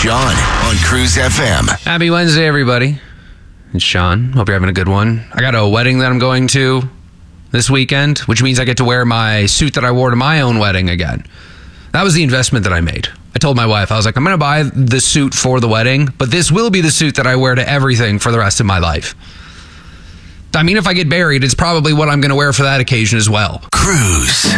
Sean on Cruise FM. Happy Wednesday, everybody. It's Sean. Hope you're having a good one. I got a wedding that I'm going to this weekend, which means I get to wear my suit that I wore to my own wedding again. That was the investment that I made. I told my wife, I was like, I'm going to buy the suit for the wedding, but this will be the suit that I wear to everything for the rest of my life. I mean, if I get buried, it's probably what I'm going to wear for that occasion as well. Cruise.